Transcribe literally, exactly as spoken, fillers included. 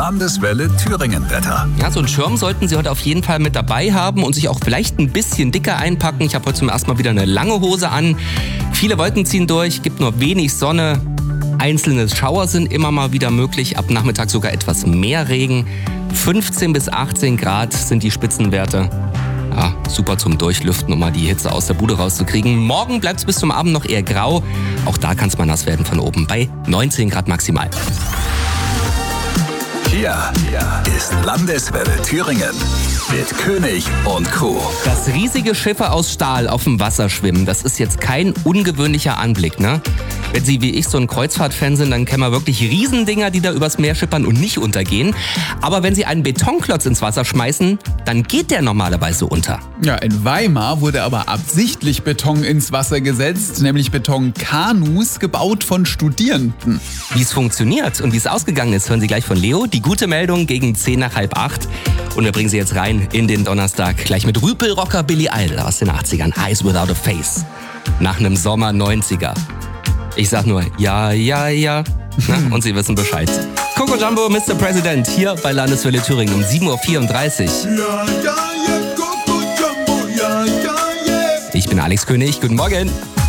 Landeswelle Thüringen-Wetter. Ja, so einen Schirm sollten Sie heute auf jeden Fall mit dabei haben und sich auch vielleicht ein bisschen dicker einpacken. Ich habe heute zum ersten Mal wieder eine lange Hose an. Viele Wolken ziehen durch, gibt nur wenig Sonne. Einzelne Schauer sind immer mal wieder möglich. Ab Nachmittag sogar etwas mehr Regen. fünfzehn bis achtzehn Grad sind die Spitzenwerte. Ja, super zum Durchlüften, um mal die Hitze aus der Bude rauszukriegen. Morgen bleibt es bis zum Abend noch eher grau. Auch da kann es mal nass werden von oben bei neunzehn Grad maximal. Hier ist Landeswelle Thüringen mit König und Kuh. Dass riesige Schiffe aus Stahl auf dem Wasser schwimmen, das ist jetzt kein ungewöhnlicher Anblick, ne? Wenn Sie wie ich so ein Kreuzfahrtfan sind, dann kennen wir wirklich Riesendinger, die da übers Meer schippern und nicht untergehen. Aber wenn Sie einen Betonklotz ins Wasser schmeißen, dann geht der normalerweise unter. Ja, in Weimar wurde aber absichtlich Beton ins Wasser gesetzt, nämlich Betonkanus, gebaut von Studierenden. Wie es funktioniert und wie es ausgegangen ist, hören Sie gleich von Leo. Die gute Meldung gegen zehn nach halb acht. Und wir bringen Sie jetzt rein in den Donnerstag, gleich mit Rüpelrocker Billy Idol aus den achtzigern. Eyes Without a Face. Nach einem Sommer neunziger. Ich sag nur, ja, ja, ja. Na, und Sie wissen Bescheid. Coco Jumbo, Mister President, hier bei Landeswelle Thüringen um sieben Uhr vierunddreißig. Ja, ja, ja, Coco Jumbo, ja, ja, ja. Ich bin Alex König, guten Morgen.